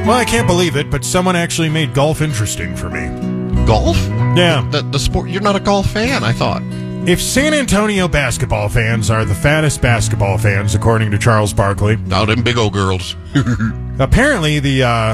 Well, I can't believe it, but someone actually made golf interesting for me. Golf? Yeah. The sport. You're not a golf fan, I thought. If San Antonio basketball fans are the fattest basketball fans, according to Charles Barkley, Now them big old girls. apparently the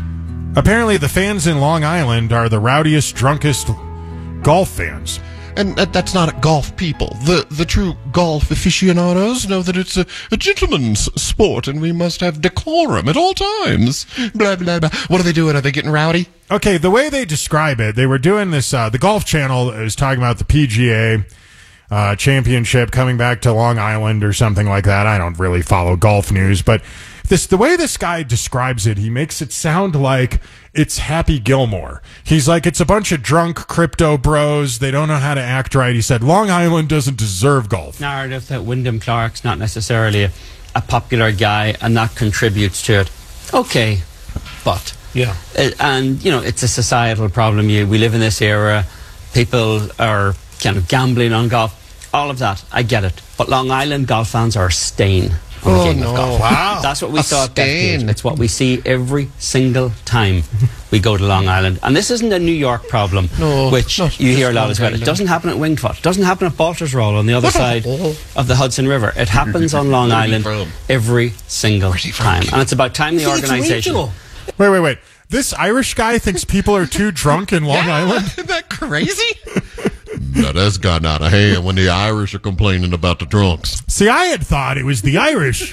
fans in Long Island are the rowdiest, drunkest golf fans. And that's not golf people. The true golf aficionados know that it's a gentleman's sport and we must have decorum at all times. Blah, blah, blah. What are they doing? Are they getting rowdy? Okay, the way they describe it, they were doing this, the Golf Channel is talking about the PGA championship coming back to Long Island or something like that. I don't really follow golf news, but the way this guy describes it, he makes it sound like it's Happy Gilmore. He's like, it's a bunch of drunk crypto bros. They don't know how to act right. He said, Long Island doesn't deserve golf. Narrative that Wyndham Clark's not necessarily a popular guy and that contributes to it. Okay, but... Yeah. And, you know, it's a societal problem. We live in this era. People are kind of gambling on golf. All of that, I get it. But Long Island golf fans are a stain on the game of golf. Wow. That's what we saw at stain. Bethpage. It's what we see every single time we go to Long Island. And this isn't a New York problem, which you hear a lot as well. It doesn't happen at Wingfoot. It doesn't happen at Baltusrol on the other side of the Hudson River. It happens on Long Island every single time. And it's about time the organisation... Wait. This Irish guy thinks people are too drunk in Long Island? Isn't that crazy? No, that's gotten out of hand when the Irish are complaining about the drunks. See, I had thought it was the Irish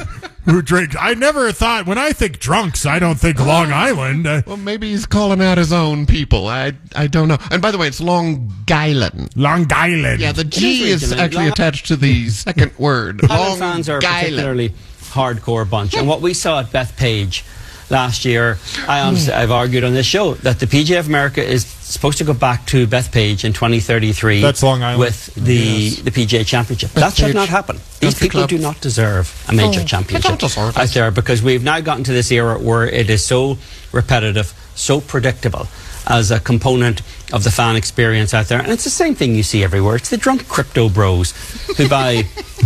who drink. I never thought, when I think drunks, I don't think Long Island. Well, maybe he's calling out his own people. I don't know. And by the way, it's Long Island. Long Island. Yeah, the G is actually attached to the second word. Long fans are a particularly hardcore bunch. And what we saw at Bethpage last year, I've argued on this show that the PGA of America is supposed to go back to Bethpage in 2033. That's Long Island. With the PGA Championship. That should not happen. These people do not deserve a major championship out there, because we've now gotten to this era where it is so repetitive, so predictable as a component of the fan experience out there. And it's the same thing you see everywhere. It's the drunk crypto bros who buy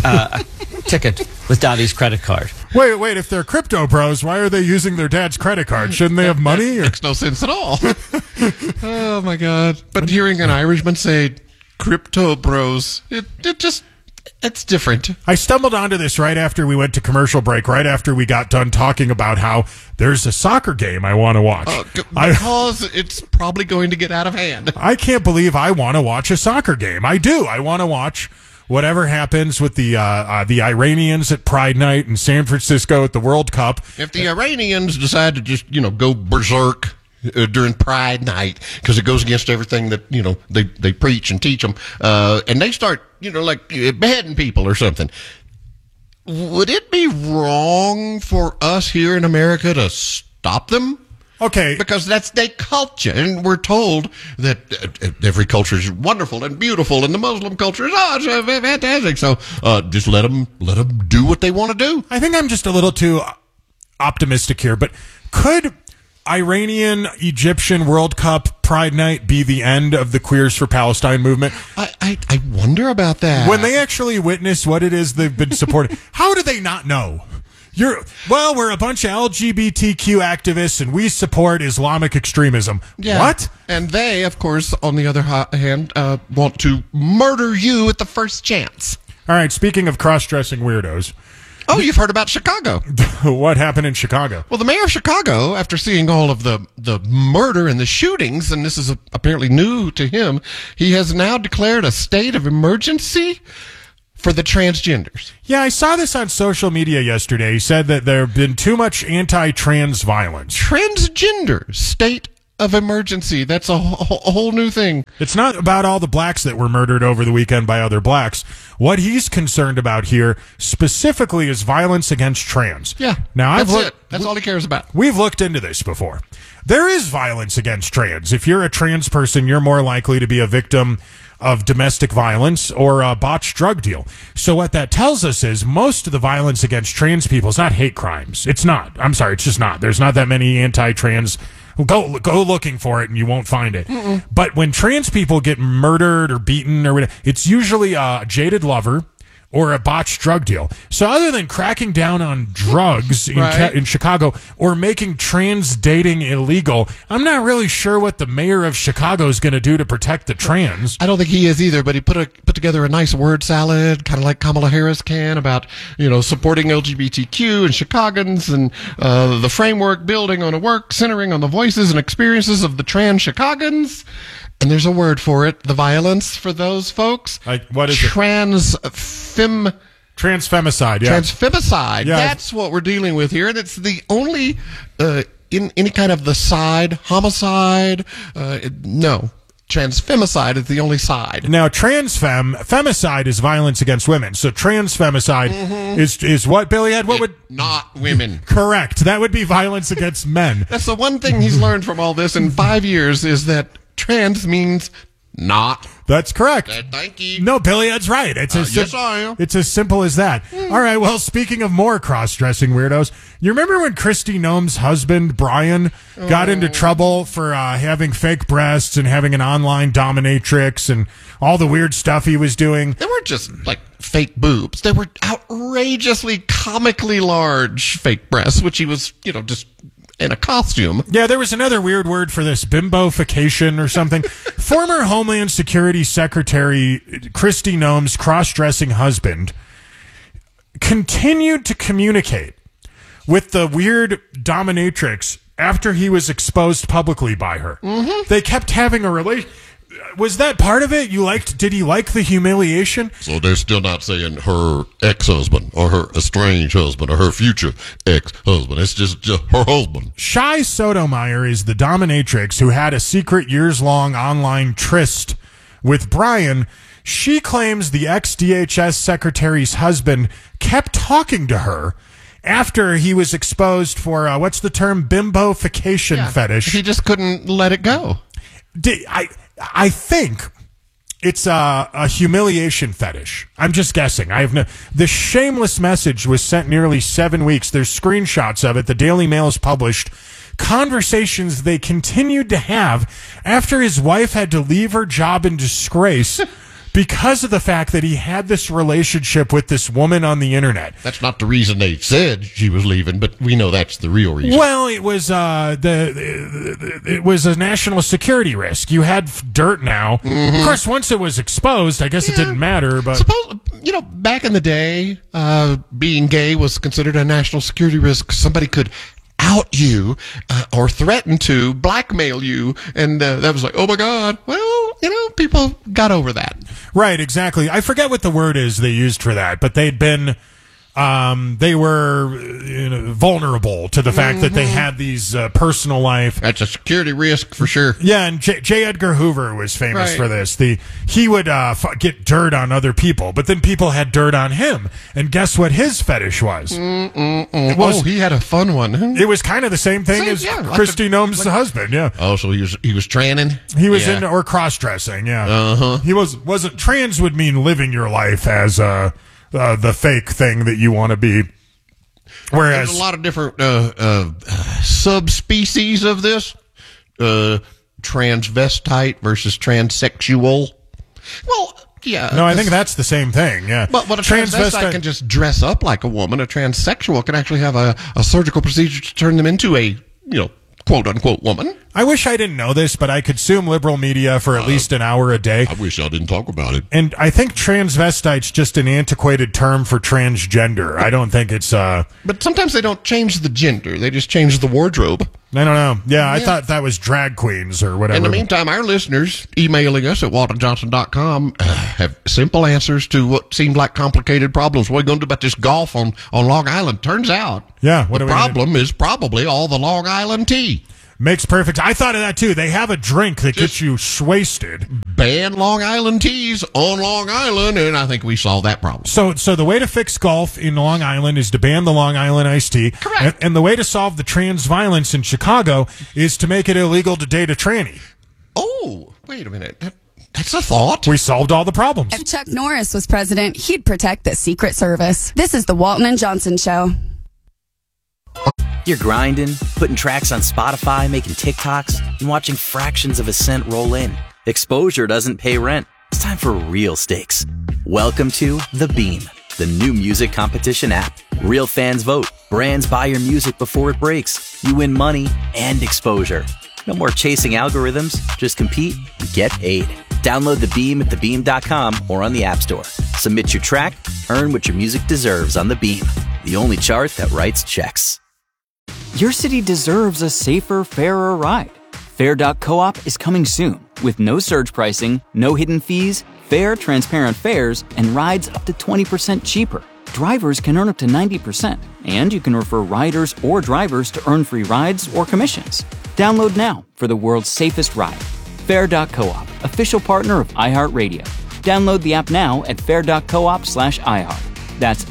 a ticket with daddy's credit card. Wait, if they're crypto bros, why are they using their dad's credit card? Shouldn't they have money? That makes no sense at all. Oh, my God. But hearing an Irishman say crypto bros, it's different. I stumbled onto this right after we went to commercial break, right after we got done talking about how there's a soccer game I want to watch. Because it's probably going to get out of hand. I can't believe I want to watch a soccer game. I do. I want to watch whatever happens with the Iranians at Pride Night in San Francisco at the World Cup. If the Iranians decide to just, go berserk during Pride Night, because it goes against everything that, they preach and teach them, and they start, like beheading people or something, would it be wrong for us here in America to stop them? Okay. Because that's their culture, and we're told that every culture is wonderful and beautiful, and the Muslim culture is fantastic. So just let them do what they want to do. I think I'm just a little too optimistic here, but could Iranian-Egyptian World Cup Pride Night be the end of the Queers for Palestine movement? I wonder about that. When they actually witness what it is they've been supporting, how do they not know? We're a bunch of LGBTQ activists and we support Islamic extremism. Yeah. What? And they, of course, on the other hand, want to murder you at the first chance. All right, speaking of cross-dressing weirdos. Oh, you've heard about Chicago. What happened in Chicago? Well, the mayor of Chicago, after seeing all of the murder and the shootings, and this is apparently new to him, he has now declared a state of emergency for the transgenders. Yeah, I saw this on social media yesterday. He said that there have been too much anti-trans violence. Transgender state of emergency. That's a whole new thing. It's not about all the blacks that were murdered over the weekend by other blacks. What he's concerned about here specifically is violence against trans. Yeah, now that's all he cares about. We've looked into this before. There is violence against trans. If you're a trans person, you're more likely to be a victim of domestic violence or a botched drug deal. So what that tells us is most of the violence against trans people is not hate crimes. It's not. I'm sorry, it's just not. There's not that many anti-trans. Go looking for it and you won't find it. Mm-mm. But when trans people get murdered or beaten or whatever, it's usually a jaded lover or a botched drug deal. So other than cracking down on drugs in Chicago or making trans dating illegal, I'm not really sure what the mayor of Chicago is going to do to protect the trans. I don't think he is either, but he put together a nice word salad, kind of like Kamala Harris can, about, supporting LGBTQ and Chicagoans and the framework building on a work centering on the voices and experiences of the trans Chicagoans. And there's a word for it, the violence for those folks. What is it? Transfemicide, yeah. Transfemicide. Yeah. That's what we're dealing with here. And it's the only, in any kind of the side, homicide, no. Transfemicide is the only side. Now, femicide is violence against women. So transfemicide is what, Billy Ed? Not women. Correct. That would be violence against men. That's the one thing he's learned from all this in 5 years, is that trans means not. That's correct. Thank you. No, Billy Ed's right. Yes, I am. It's as simple as that. All right, well, speaking of more cross-dressing weirdos, you remember when Kristi Noem's husband, Brian, got into trouble for having fake breasts and having an online dominatrix and all the weird stuff he was doing? They weren't just, fake boobs. They were outrageously, comically large fake breasts, which he was, just in a costume. Yeah, there was another weird word for this, bimbofication or something. Former Homeland Security Secretary Kristi Noem's cross-dressing husband continued to communicate with the weird dominatrix after he was exposed publicly by her. They kept having a relation. Was that part of it? Did he like the humiliation? So they're still not saying her ex-husband or her estranged husband or her future ex-husband. It's just her husband. Shai Sotomayor is the dominatrix who had a secret years-long online tryst with Brian. She claims the ex-DHS secretary's husband kept talking to her after he was exposed for, what's the term, bimbofication fetish. He just couldn't let it go. I think it's a humiliation fetish. I'm just guessing. The shameless message was sent nearly 7 weeks. There's screenshots of it. The Daily Mail has published conversations they continued to have after his wife had to leave her job in disgrace because of the fact that he had this relationship with this woman on the internet. That's not the reason they said she was leaving, but we know that's the real reason. Well, it was it was a national security risk. You had dirt now. Of course, once it was exposed, I guess it didn't matter. But suppose, back in the day, being gay was considered a national security risk. Somebody could out you or threaten to blackmail you, and that was like, oh my God. Well, people got over that. Right, exactly. I forget what the word is they used for that, but they'd been they were vulnerable to the fact that they had these personal life. That's a security risk for sure. Yeah, and J. Edgar Hoover was famous for this. He would get dirt on other people, but then people had dirt on him. And guess what his fetish was? He had a fun one. It was kind of the same thing as Kristi Noem's husband. Yeah. Oh, so he was tranning. He was into or cross dressing. Yeah. He wasn't trans. Would mean living your life as the fake thing that you want to be. Whereas there's a lot of different subspecies of this. Transvestite versus transsexual. Well, yeah. No, I think that's the same thing. Yeah. But a transvestite can just dress up like a woman. A transsexual can actually have a surgical procedure to turn them into a, quote unquote woman. I wish I didn't know this, but I consume liberal media for at least an hour a day. I wish I didn't talk about it. And I think transvestite's just an antiquated term for transgender. I don't think it's But sometimes they don't change the gender. They just change the wardrobe. I don't know. Yeah, I thought that was drag queens or whatever. In the meantime, our listeners emailing us at waltonjohnson.com have simple answers to what seemed like complicated problems. What are we going to do about this golf on Long Island? Turns out the problem is probably all the Long Island tea. Makes perfect. I thought of that too. They have a drink that gets you wasted. Ban Long Island teas on Long Island, and I think we solved that problem. So the way to fix golf in Long Island is to ban the Long Island iced tea. Correct. And the way to solve the trans violence in Chicago is to make it illegal to date a tranny. Oh, wait a minute. That's a thought. We solved all the problems. If Chuck Norris was president, he'd protect the Secret Service. This is the Walton and Johnson Show. You're grinding, putting tracks on Spotify, making TikToks, and watching fractions of a cent roll in. Exposure doesn't pay rent. It's time for real stakes. Welcome to The Beam. the new music competition app. Real fans vote. Brands buy your music before it breaks. You win money and exposure. No more chasing algorithms. Just compete and get paid. Download the Beam at thebeam.com or on the App Store. Submit your track, earn what your music deserves on the Beam, the only chart that writes checks. Your city deserves a safer, fairer ride. Fair.coop is coming soon with no surge pricing, no hidden fees, fair, transparent fares, and rides up to 20% cheaper. Drivers can earn up to 90%, and you can refer riders or drivers to earn free rides or commissions. Download now for the world's safest ride. Fair.coop, official partner of iHeartRadio. Download the app now at fair.coop/iHeart. That's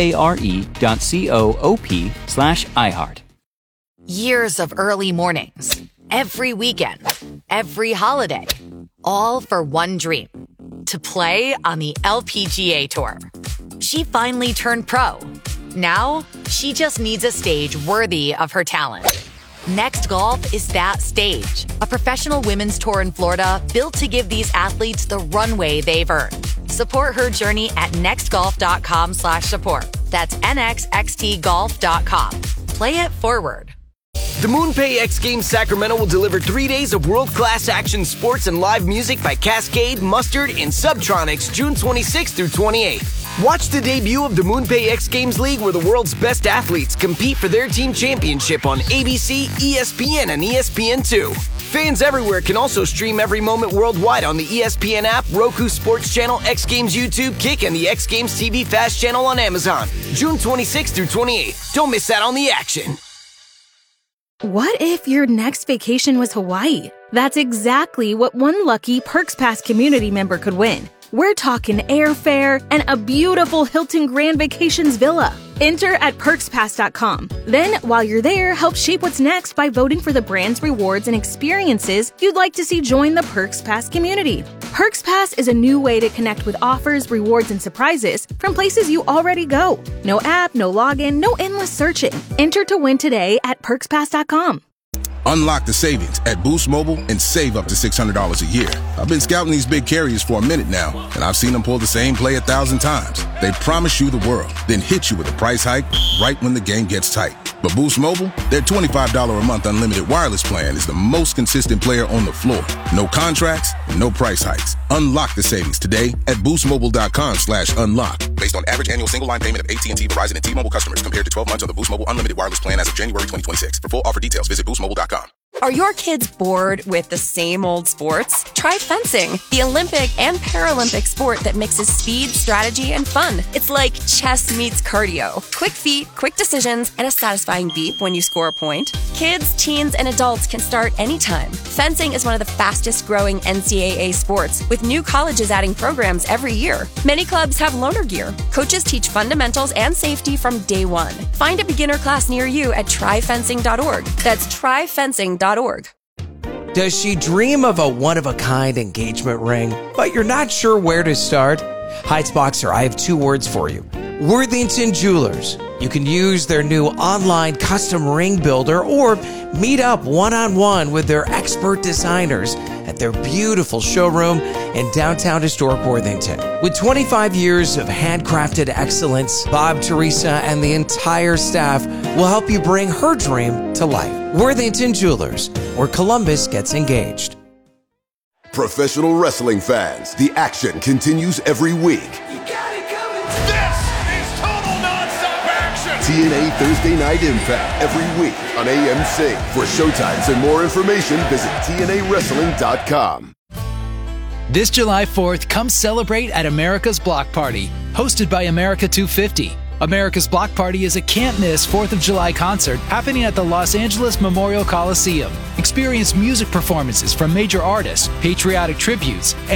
FARE.coop/iHeart. Years of early mornings, every weekend, every holiday, all for one dream, to play on the LPGA Tour. She finally turned pro. Now, she just needs a stage worthy of her talent. Next Golf is that stage, a professional women's tour in Florida built to give these athletes the runway they've earned. Support her journey at nextgolf.com/support. That's nxxtgolf.com. Play it forward. The MoonPay X Games Sacramento will deliver 3 days of world-class action sports and live music by Cascade, Mustard, and Subtronics June 26th through 28th. Watch the debut of the MoonPay X Games League where the world's best athletes compete for their team championship on ABC, ESPN, and ESPN2. Fans everywhere can also stream every moment worldwide on the ESPN app, Roku Sports Channel, X Games YouTube, Kick, and the X Games TV Fast Channel on Amazon. June 26th through 28th. Don't miss out on the action. What if your next vacation was Hawaii? That's exactly what one lucky Perks Pass community member could win. We're talking airfare and a beautiful Hilton Grand Vacations villa. Enter at perkspass.com. Then, while you're there, help shape what's next by voting for the brands, rewards, and experiences you'd like to see join the Perks Pass community. Perks Pass is a new way to connect with offers, rewards, and surprises from places you already go. No app, no login, no endless searching. Enter to win today at perkspass.com. Unlock the savings at Boost Mobile and save up to $600 a year. I've been scouting these big carriers for a minute now, and I've seen them pull the same play 1,000 times. They promise you the world, then hit you with a price hike right when the game gets tight. But Boost Mobile, their $25 a month unlimited wireless plan is the most consistent player on the floor. No contracts, no price hikes. Unlock the savings today at boostmobile.com/unlock. Based on average annual single line payment of AT&T, Verizon, and T-Mobile customers compared to 12 months on the Boost Mobile unlimited wireless plan as of January 2026. For full offer details, visit boostmobile.com. Are your kids bored with the same old sports? Try fencing, the Olympic and Paralympic sport that mixes speed, strategy, and fun. It's like chess meets cardio. Quick feet, quick decisions, and a satisfying beep when you score a point. Kids, teens, and adults can start anytime. Fencing is one of the fastest growing NCAA sports, with new colleges adding programs every year. Many clubs have loaner gear. Coaches teach fundamentals and safety from day one. Find a beginner class near you at tryfencing.org. That's tryfencing.org. Does she dream of a one-of-a-kind engagement ring, but you're not sure where to start? Heights Boxer, I have 2 words for you. Worthington Jewelers. You can use their new online custom ring builder or meet up one-on-one with their expert designers at their beautiful showroom in downtown historic Worthington. With 25 years of handcrafted excellence, Bob, Teresa, and the entire staff will help you bring her dream to life. Worthington Jewelers, where Columbus gets engaged. Professional wrestling fans, the action continues every week. TNA Thursday Night Impact every week on AMC. For showtimes and more information, visit TNAWrestling.com. This July 4th, come celebrate at America's Block Party, hosted by America 250. America's Block Party is a can't-miss 4th of July concert happening at the Los Angeles Memorial Coliseum. Experience music performances from major artists, patriotic tributes,